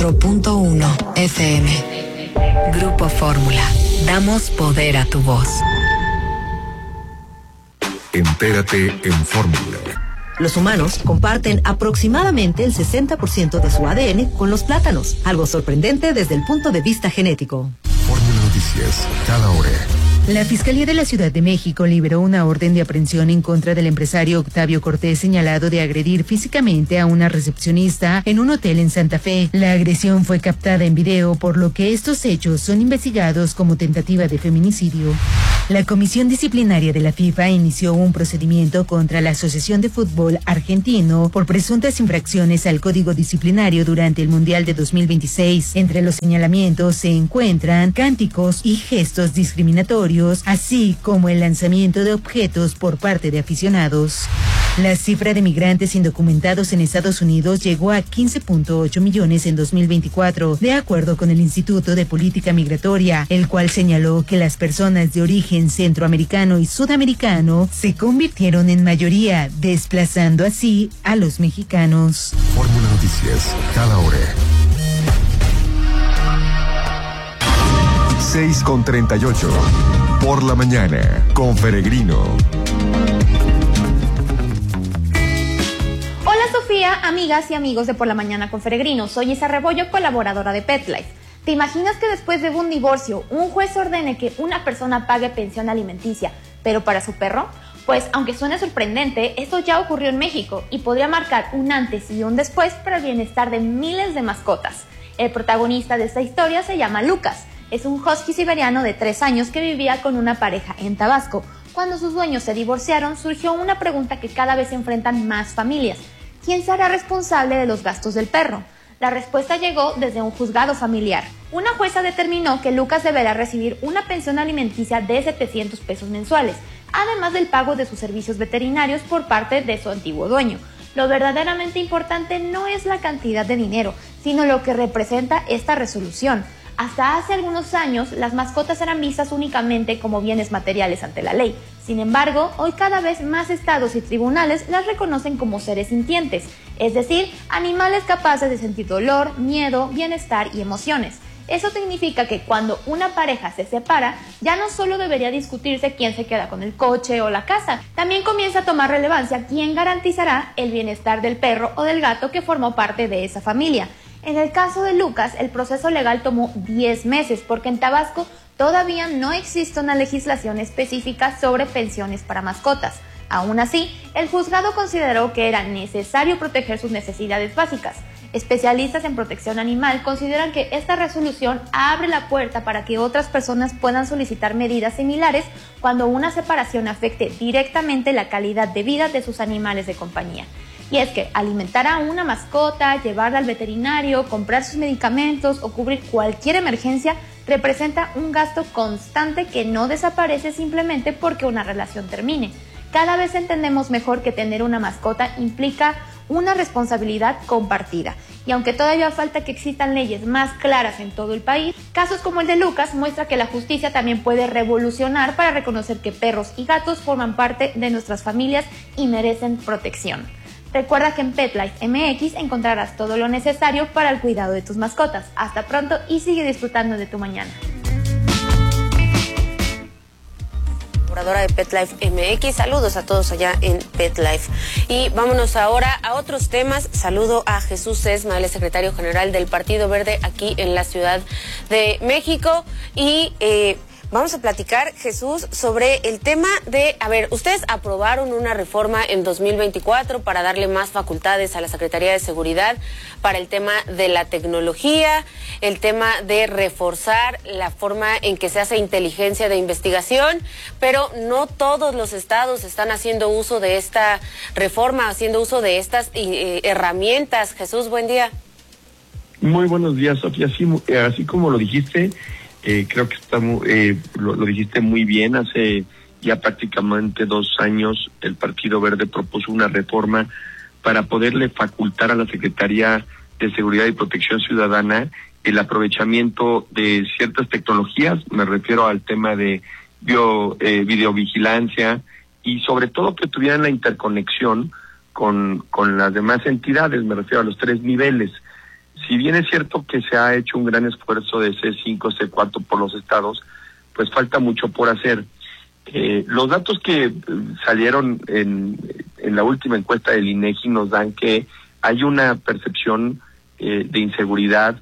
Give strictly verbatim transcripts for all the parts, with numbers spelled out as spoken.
cuatro punto uno F M. Grupo Fórmula. Damos poder a tu voz. Entérate en Fórmula. Los humanos comparten aproximadamente el sesenta por ciento de su A D N con los plátanos, algo sorprendente desde el punto de vista genético. Fórmula Noticias, cada hora. La Fiscalía de la Ciudad de México liberó una orden de aprehensión en contra del empresario Octavio Cortés, señalado de agredir físicamente a una recepcionista en un hotel en Santa Fe. La agresión fue captada en video, por lo que estos hechos son investigados como tentativa de feminicidio. La Comisión Disciplinaria de la FIFA inició un procedimiento contra la Asociación de Fútbol Argentino por presuntas infracciones al Código Disciplinario durante el Mundial de dos mil veintiséis. Entre los señalamientos se encuentran cánticos y gestos discriminatorios, así como el lanzamiento de objetos por parte de aficionados. La cifra de migrantes indocumentados en Estados Unidos llegó a quince punto ocho millones en dos mil veinticuatro, de acuerdo con el Instituto de Política Migratoria, el cual señaló que las personas de origen centroamericano y sudamericano se convirtieron en mayoría, desplazando así a los mexicanos. Fórmula Noticias, cada hora. seis con treinta y ocho. Por la mañana, con Peregrino. Hola Sofía, amigas y amigos de Por la Mañana con Peregrino. Soy Isa Rebollo, colaboradora de PetLife. ¿Te imaginas que después de un divorcio, un juez ordene que una persona pague pensión alimenticia, pero para su perro? Pues, aunque suene sorprendente, esto ya ocurrió en México y podría marcar un antes y un después para el bienestar de miles de mascotas. El protagonista de esta historia se llama Lucas. Es un husky siberiano de tres años que vivía con una pareja en Tabasco. Cuando sus dueños se divorciaron, surgió una pregunta que cada vez enfrentan más familias. ¿Quién se hará responsable de los gastos del perro? La respuesta llegó desde un juzgado familiar. Una jueza determinó que Lucas deberá recibir una pensión alimenticia de setecientos pesos mensuales, además del pago de sus servicios veterinarios por parte de su antiguo dueño. Lo verdaderamente importante no es la cantidad de dinero, sino lo que representa esta resolución. Hasta hace algunos años, las mascotas eran vistas únicamente como bienes materiales ante la ley. Sin embargo, hoy cada vez más estados y tribunales las reconocen como seres sintientes, es decir, animales capaces de sentir dolor, miedo, bienestar y emociones. Eso significa que cuando una pareja se separa, ya no solo debería discutirse quién se queda con el coche o la casa, también comienza a tomar relevancia quién garantizará el bienestar del perro o del gato que formó parte de esa familia. En el caso de Lucas, el proceso legal tomó diez meses porque en Tabasco todavía no existe una legislación específica sobre pensiones para mascotas. Aún así, el juzgado consideró que era necesario proteger sus necesidades básicas. Especialistas en protección animal consideran que esta resolución abre la puerta para que otras personas puedan solicitar medidas similares cuando una separación afecte directamente la calidad de vida de sus animales de compañía. Y es que alimentar a una mascota, llevarla al veterinario, comprar sus medicamentos o cubrir cualquier emergencia representa un gasto constante que no desaparece simplemente porque una relación termine. Cada vez entendemos mejor que tener una mascota implica una responsabilidad compartida. Y aunque todavía falta que existan leyes más claras en todo el país, casos como el de Lucas muestra que la justicia también puede revolucionar para reconocer que perros y gatos forman parte de nuestras familias y merecen protección. Recuerda que en PetLife M X encontrarás todo lo necesario para el cuidado de tus mascotas. Hasta pronto y sigue disfrutando de tu mañana. Colaboradora de PetLife M X, saludos a todos allá en PetLife. Y vámonos ahora a otros temas. Saludo a Jesús Sesma, el secretario general del Partido Verde aquí en la Ciudad de México. Y eh, vamos a platicar, Jesús, sobre el tema de, a ver, ustedes aprobaron una reforma en dos mil veinticuatro para darle más facultades a la Secretaría de Seguridad para el tema de la tecnología, el tema de reforzar la forma en que se hace inteligencia de investigación, pero no todos los estados están haciendo uso de esta reforma, haciendo uso de estas eh, herramientas. Jesús, buen día. Muy buenos días, Sofía. Así, así como lo dijiste, Eh, creo que está muy, eh, lo, lo dijiste muy bien. Hace ya prácticamente dos años el Partido Verde propuso una reforma para poderle facultar a la Secretaría de Seguridad y Protección Ciudadana el aprovechamiento de ciertas tecnologías. Me refiero al tema de bio, eh, videovigilancia y sobre todo que tuvieran la interconexión con, con las demás entidades. Me refiero a los tres niveles. si bien es cierto que se ha hecho un gran esfuerzo de C cinco, C cuatro por los estados, pues falta mucho por hacer. Eh, los datos que salieron en, en la última encuesta del INEGI nos dan que hay una percepción eh, de inseguridad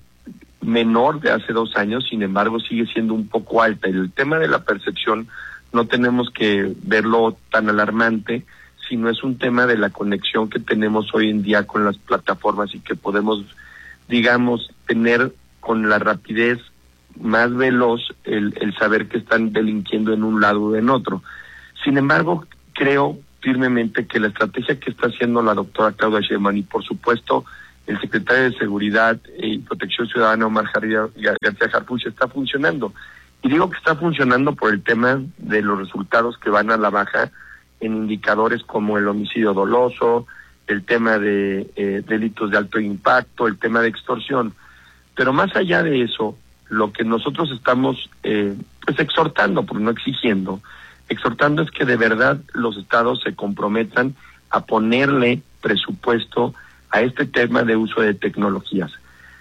menor de hace dos años, sin embargo sigue siendo un poco alta. Y el tema de la percepción no tenemos que verlo tan alarmante, sino es un tema de la conexión que tenemos hoy en día con las plataformas y que podemos, digamos, tener con la rapidez más veloz el, el saber que están delinquiendo en un lado o en otro. Sin embargo, creo firmemente que la estrategia que está haciendo la doctora Claudia Sheinbaum y por supuesto el secretario de Seguridad y Protección Ciudadana Omar García Harfuch está funcionando. Y digo que está funcionando por el tema de los resultados que van a la baja en indicadores como el homicidio doloso, el tema de eh, delitos de alto impacto, el tema de extorsión. Pero más allá de eso, lo que nosotros estamos eh, pues exhortando, por no exigiendo, exhortando es que de verdad los estados se comprometan a ponerle presupuesto a este tema de uso de tecnologías.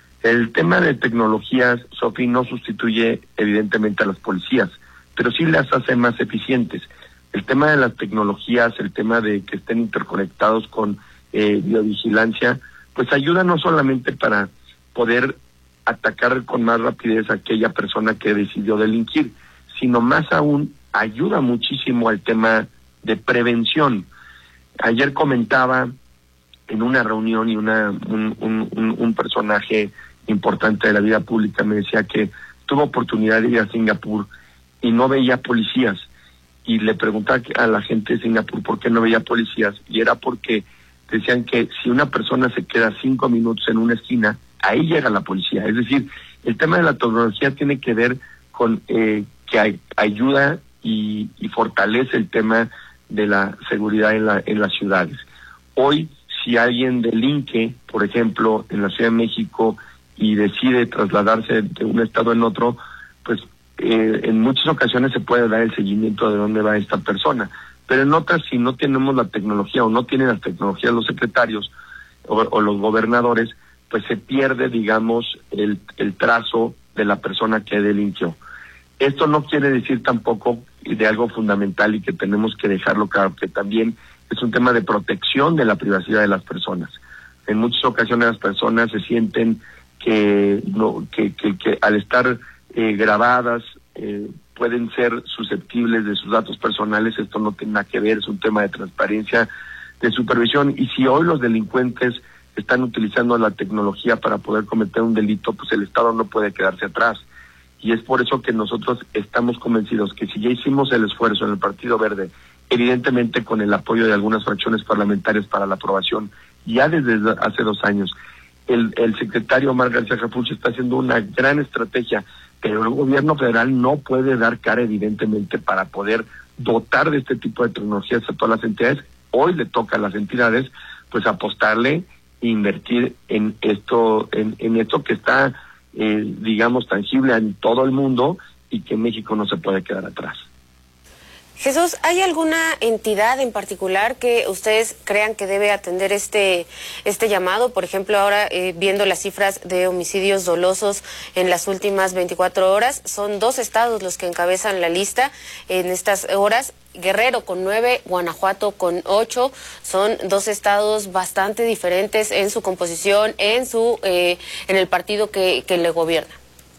El tema de tecnologías, Sofi, no sustituye evidentemente a las policías, pero sí las hace más eficientes. El tema de las tecnologías, el tema de que estén interconectados con eh, biovigilancia, pues ayuda no solamente para poder atacar con más rapidez a aquella persona que decidió delinquir, sino más aún ayuda muchísimo al tema de prevención. Ayer comentaba en una reunión y una un, un, un, un personaje importante de la vida pública me decía que tuvo oportunidad de ir a Singapur y no veía policías, y le preguntaba a la gente de Singapur por qué no veía policías, y era porque decían que si una persona se queda cinco minutos en una esquina, ahí llega la policía. Es decir, el tema de la tecnología tiene que ver con eh, que hay, ayuda y, y fortalece el tema de la seguridad en, la, en las ciudades. Hoy, si alguien delinque, por ejemplo, en la Ciudad de México y decide trasladarse de un estado en otro, pues eh, en muchas ocasiones se puede dar el seguimiento de dónde va esta persona. Pero en otras, si no tenemos la tecnología o no tienen la tecnología los secretarios o, o los gobernadores, pues se pierde, digamos, el, el trazo de la persona que delinquió. Esto no quiere decir tampoco de algo fundamental y que tenemos que dejarlo claro, que también es un tema de protección de la privacidad de las personas. En muchas ocasiones las personas se sienten que no que, que, que al estar eh, grabadas eh, pueden ser susceptibles de sus datos personales. Esto no tiene nada que ver, es un tema de transparencia, de supervisión, y si hoy los delincuentes están utilizando la tecnología para poder cometer un delito, pues el Estado no puede quedarse atrás. Y es por eso que nosotros estamos convencidos que si ya hicimos el esfuerzo en el Partido Verde, evidentemente con el apoyo de algunas fracciones parlamentarias para la aprobación, ya desde hace dos años, el, el secretario Omar García Harfuch está haciendo una gran estrategia, pero el gobierno federal no puede dar cara, evidentemente, para poder dotar de este tipo de tecnologías a todas las entidades. Hoy le toca a las entidades, pues, apostarle e invertir en esto, en, en esto que está, eh, digamos, tangible en todo el mundo y que México no se puede quedar atrás. Jesús, ¿hay alguna entidad en particular que ustedes crean que debe atender este este llamado? Por ejemplo, ahora eh, viendo las cifras de homicidios dolosos en las últimas veinticuatro horas, son dos estados los que encabezan la lista en estas horas. Guerrero con nueve, Guanajuato con ocho, son dos estados bastante diferentes en su composición, en su eh, en el partido que, que le gobierna.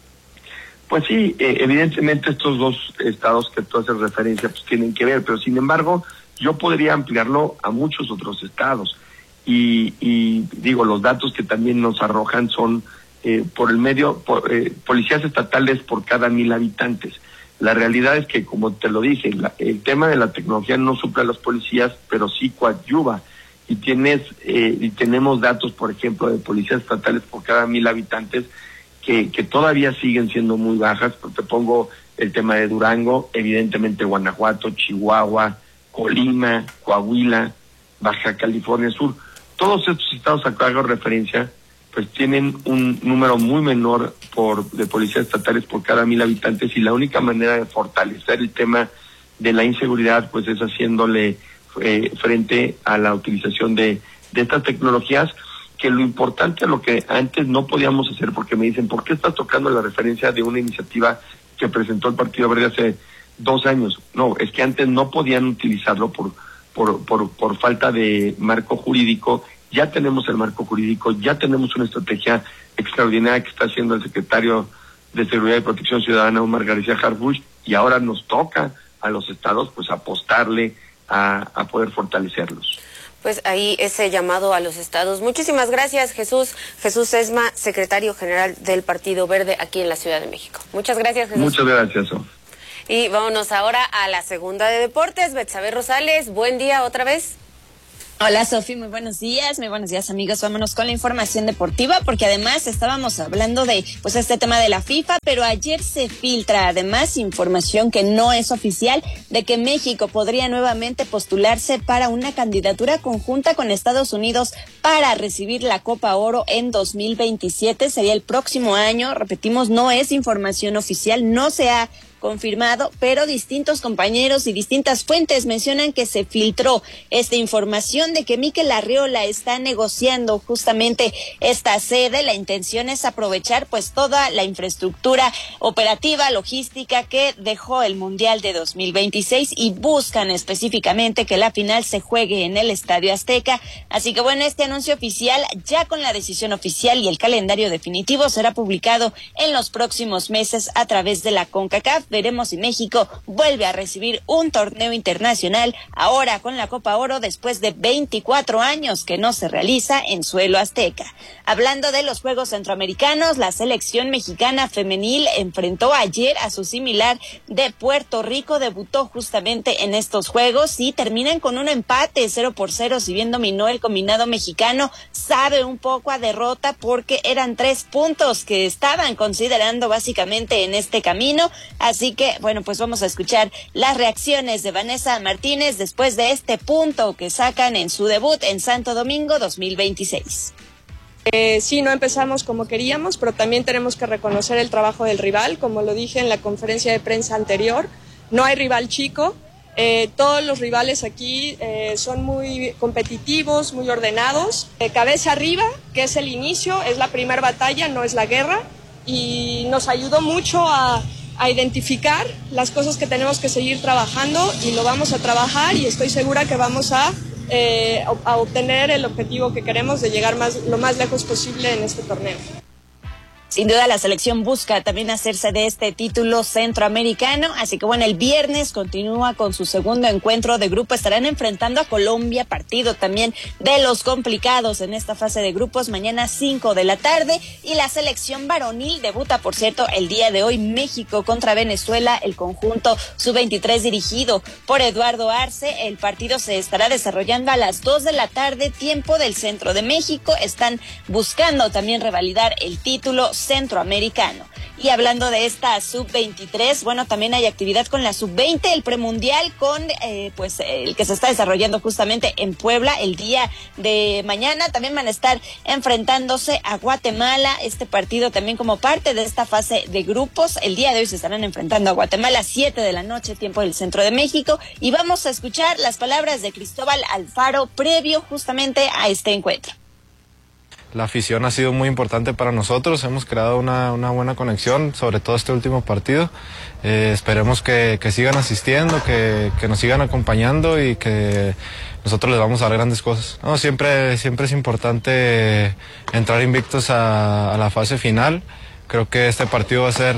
Pues sí, eh, evidentemente estos dos estados que tú haces referencia pues tienen que ver, pero sin embargo yo podría ampliarlo a muchos otros estados y, y digo, los datos que también nos arrojan son eh, por el medio, por, eh, policías estatales por cada mil habitantes. La realidad es que, como te lo dije, la, el tema de la tecnología no suple a los policías, pero sí coadyuva. Y tienes eh, y tenemos datos, por ejemplo, de policías estatales por cada mil habitantes que, que todavía siguen siendo muy bajas. Te pongo el tema de Durango, evidentemente Guanajuato, Chihuahua, Colima, Coahuila, Baja California Sur. Todos estos estados a que hago referencia, pues tienen un número muy menor por de policías estatales por cada mil habitantes, y la única manera de fortalecer el tema de la inseguridad pues es haciéndole eh, frente a la utilización de, de estas tecnologías que lo importante, lo que antes no podíamos hacer, porque me dicen, ¿por qué estás tocando la referencia de una iniciativa que presentó el Partido Verde hace dos años? No, es que antes no podían utilizarlo por, por, por, por falta de marco jurídico. Ya tenemos el marco jurídico, ya tenemos una estrategia extraordinaria que está haciendo el secretario de Seguridad y Protección Ciudadana, Omar García Harfuch, y ahora nos toca a los estados pues apostarle a, a poder fortalecerlos. Pues ahí ese llamado a los estados. Muchísimas gracias, Jesús. Jesús Sesma, secretario general del Partido Verde aquí en la Ciudad de México. Muchas gracias, Jesús. Muchas gracias, Sof. Y vámonos ahora a la segunda de deportes. Betsabe Rosales, buen día otra vez. Hola Sofi, muy buenos días, muy buenos días amigos, vámonos con la información deportiva porque además estábamos hablando de pues este tema de la FIFA, pero ayer se filtra además información que no es oficial de que México podría nuevamente postularse para una candidatura conjunta con Estados Unidos para recibir la Copa Oro en dos mil veintisiete, sería el próximo año, repetimos, no es información oficial, no se ha confirmado, pero distintos compañeros y distintas fuentes mencionan que se filtró esta información de que Mikel Arriola está negociando justamente esta sede. La intención es aprovechar pues toda la infraestructura operativa, logística que dejó el Mundial de dos mil veintiséis y buscan específicamente que la final se juegue en el Estadio Azteca. Así que bueno, este anuncio oficial ya con la decisión oficial y el calendario definitivo será publicado en los próximos meses a través de la CONCACAF. Veremos si México vuelve a recibir un torneo internacional ahora con la Copa Oro después de veinticuatro años que no se realiza en suelo azteca. Hablando de los Juegos Centroamericanos, la selección mexicana femenil enfrentó ayer a su similar de Puerto Rico, debutó justamente en estos Juegos y terminan con un empate cero por cero, si bien dominó el combinado mexicano, sabe un poco a derrota porque eran tres puntos que estaban considerando básicamente en este camino. Así que, bueno, pues vamos a escuchar las reacciones de Vanessa Martínez después de este punto que sacan en su debut en Santo Domingo dos mil veintiséis. Eh, sí, no empezamos como queríamos, pero también tenemos que reconocer el trabajo del rival, como lo dije en la conferencia de prensa anterior, no hay rival chico, eh, todos los rivales aquí eh, son muy competitivos, muy ordenados, eh, cabeza arriba, que es el inicio, es la primera batalla, no es la guerra, y nos ayudó mucho a a identificar las cosas que tenemos que seguir trabajando y lo vamos a trabajar y estoy segura que vamos a, eh, a obtener el objetivo que queremos de llegar más, lo más lejos posible en este torneo. Sin duda la selección busca también hacerse de este título centroamericano, así que bueno, el viernes continúa con su segundo encuentro de grupo, estarán enfrentando a Colombia, partido también de los complicados en esta fase de grupos, mañana cinco de la tarde, y la selección varonil debuta, por cierto, el día de hoy, México contra Venezuela, el conjunto sub veintitrés dirigido por Eduardo Arce. El partido se estará desarrollando a las dos de la tarde, tiempo del centro de México, están buscando también revalidar el título centroamericano. Y hablando de esta sub veintitrés, bueno, también hay actividad con la sub veinte, el premundial con, eh, pues, el que se está desarrollando justamente en Puebla el día de mañana. También van a estar enfrentándose a Guatemala, este partido también como parte de esta fase de grupos. El día de hoy se estarán enfrentando a Guatemala a siete de la noche, tiempo del centro de México, y vamos a escuchar las palabras de Cristóbal Alfaro previo justamente a este encuentro. La afición ha sido muy importante para nosotros, hemos creado una, una buena conexión, sobre todo este último partido. Eh, esperemos que, que sigan asistiendo, que, que nos sigan acompañando y que nosotros les vamos a dar grandes cosas. No, siempre, siempre es importante entrar invictos a, a la fase final. Creo que este partido va a ser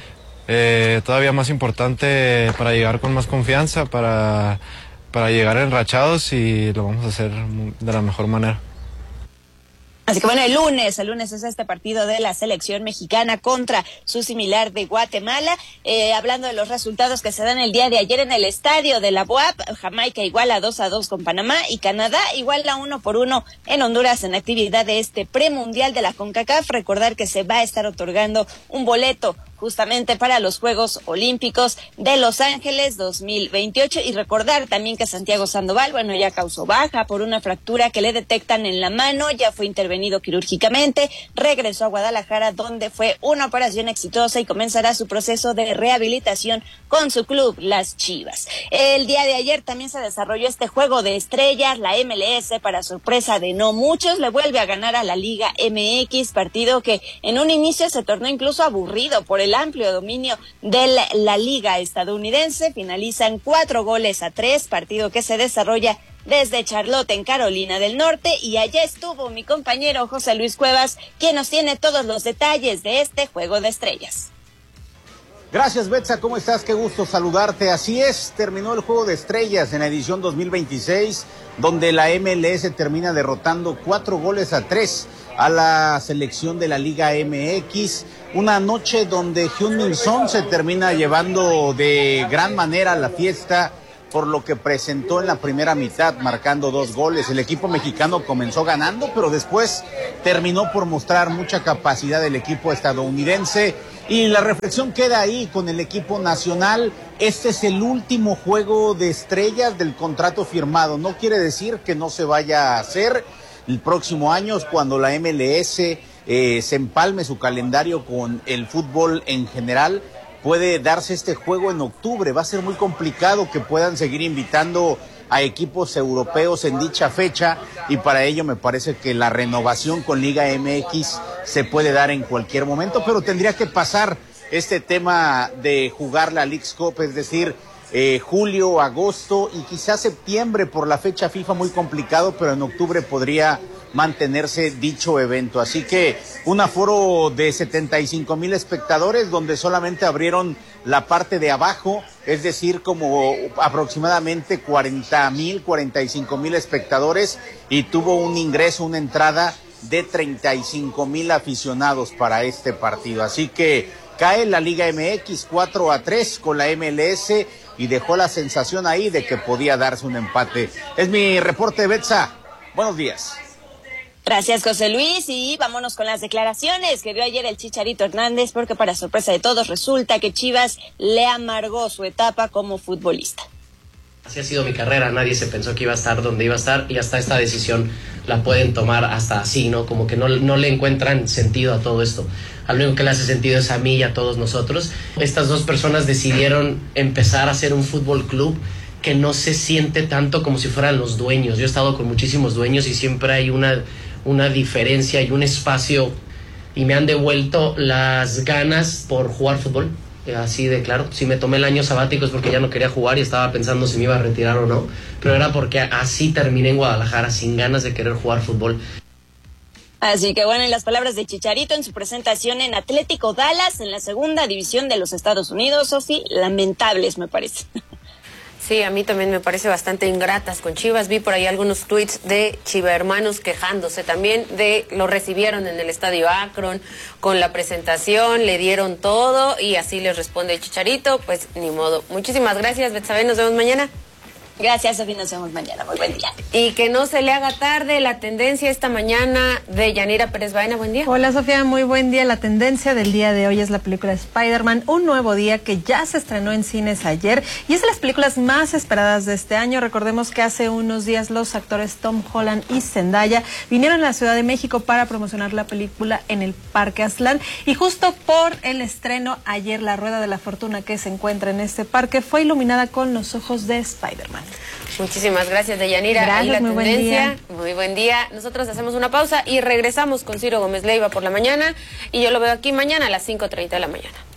eh, todavía más importante para llegar con más confianza, para, para llegar enrachados, y lo vamos a hacer de la mejor manera. Así que bueno, el lunes, el lunes es este partido de la selección mexicana contra su similar de Guatemala. Eh, hablando de los resultados que se dan el día de ayer en el estadio de la B U A P, Jamaica igual a dos a dos con Panamá y Canadá igual a uno por uno en Honduras en actividad de este premundial de la CONCACAF. Recordar que se va a estar otorgando un boleto justamente para los Juegos Olímpicos de Los Ángeles dos mil veintiocho. Y recordar también que Santiago Sandoval, bueno, ya causó baja por una fractura que le detectan en la mano, ya fue intervenido quirúrgicamente, regresó a Guadalajara donde fue una operación exitosa y comenzará su proceso de rehabilitación con su club, las Chivas. El día de ayer también se desarrolló este Juego de Estrellas, la M L S, para sorpresa de no muchos, le vuelve a ganar a la Liga M X, partido que en un inicio se tornó incluso aburrido por el amplio dominio de la, la Liga estadounidense. Finalizan cuatro goles a tres, partido que se desarrolla desde Charlotte, en Carolina del Norte, y allá estuvo mi compañero José Luis Cuevas, quien nos tiene todos los detalles de este Juego de Estrellas. Gracias, Betsa, ¿cómo estás? Qué gusto saludarte. Así es, terminó el Juego de Estrellas en la edición dos mil veintiséis, donde la M L S termina derrotando cuatro goles a tres a la selección de la Liga M X. Una noche donde Heung-min Son se termina llevando de gran manera la fiesta por lo que presentó en la primera mitad, marcando dos goles. El equipo mexicano comenzó ganando, pero después terminó por mostrar mucha capacidad del equipo estadounidense. Y la reflexión queda ahí con el equipo nacional. Este es el último Juego de Estrellas del contrato firmado. No quiere decir que no se vaya a hacer el próximo año, cuando la M L S eh, se empalme su calendario con el fútbol en general. Puede darse este juego en octubre. Va a ser muy complicado que puedan seguir invitando a equipos europeos en dicha fecha, y para ello me parece que la renovación con Liga M X se puede dar en cualquier momento, pero tendría que pasar este tema de jugar la Leagues Cup, es decir, eh, julio, agosto y quizás septiembre por la fecha FIFA, muy complicado, pero en octubre podría mantenerse dicho evento. Así que un aforo de setenta y cinco mil espectadores, donde solamente abrieron la parte de abajo, es decir, como aproximadamente cuarenta mil, cuarenta y cinco mil espectadores, y tuvo un ingreso, una entrada de treinta y cinco mil aficionados para este partido. Así que cae la Liga M X cuatro a tres con la M L S y dejó la sensación ahí de que podía darse un empate. Es mi reporte, Betsa. Buenos días. Gracias, José Luis, y vámonos con las declaraciones que dio ayer el Chicharito Hernández, porque para sorpresa de todos resulta que Chivas le amargó su etapa como futbolista. Así ha sido mi carrera, nadie se pensó que iba a estar donde iba a estar, y hasta esta decisión la pueden tomar hasta así, ¿no? Como que no, no le encuentran sentido a todo esto. Al único que le hace sentido es a mí y a todos nosotros. Estas dos personas decidieron empezar a hacer un fútbol club que no se siente tanto como si fueran los dueños. Yo he estado con muchísimos dueños y siempre hay una, una diferencia y un espacio, y me han devuelto las ganas por jugar fútbol. Así de claro, si me tomé el año sabático es porque ya no quería jugar y estaba pensando si me iba a retirar o no, pero era porque así terminé en Guadalajara, sin ganas de querer jugar fútbol. Así que bueno, en las palabras de Chicharito en su presentación en Atlético Dallas, en la segunda división de los Estados Unidos, Sofi, lamentables me parece. Sí, a mí también me parece bastante ingratas con Chivas. Vi por ahí algunos tweets de Chiva Hermanos quejándose también de lo recibieron en el Estadio Akron con la presentación, le dieron todo y así les responde el Chicharito, pues ni modo. Muchísimas gracias, Betsabe, nos vemos mañana. Gracias, Sofi, nos vemos mañana. Muy buen día. Y que no se le haga tarde la tendencia esta mañana de Yanira Pérez Baena. Buen día. Hola, Sofía, muy buen día. La tendencia del día de hoy es la película Spider-Man, Un Nuevo Día, que ya se estrenó en cines ayer y es de las películas más esperadas de este año. Recordemos que hace unos días los actores Tom Holland y Zendaya vinieron a la Ciudad de México para promocionar la película en el Parque Aztlán, y justo por el estreno ayer, la Rueda de la Fortuna que se encuentra en este parque fue iluminada con los ojos de Spider-Man. Muchísimas gracias, Deyanira. Gracias, ahí la muy tendencia. buen día. Muy buen día. Nosotros hacemos una pausa y regresamos con Ciro Gómez Leiva por la mañana, y yo lo veo aquí mañana a las cinco treinta de la mañana.